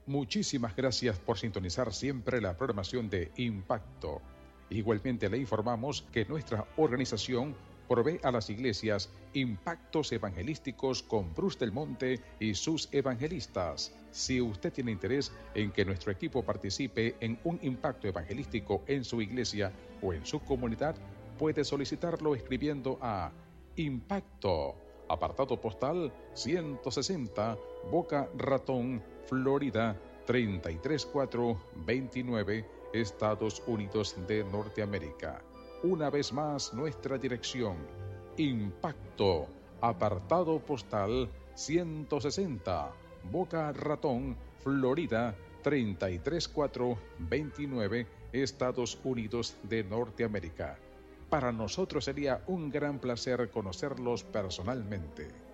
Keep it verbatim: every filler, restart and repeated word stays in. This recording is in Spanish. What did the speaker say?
Muchísimas gracias por sintonizar siempre la programación de Impacto. Igualmente le informamos que nuestra organización provee a las iglesias impactos evangelísticos con Bruce del Monte y sus evangelistas. Si usted tiene interés en que nuestro equipo participe en un impacto evangelístico en su iglesia o en su comunidad, puede solicitarlo escribiendo a Impacto, apartado postal ciento sesenta, Boca Ratón, Florida treinta y tres mil cuatrocientos veintinueve, Estados Unidos de Norteamérica. Una vez más, nuestra dirección: Impacto, apartado postal ciento sesenta, Boca Ratón, Florida treinta y tres mil cuatrocientos veintinueve, Estados Unidos de Norteamérica. Para nosotros sería un gran placer conocerlos personalmente.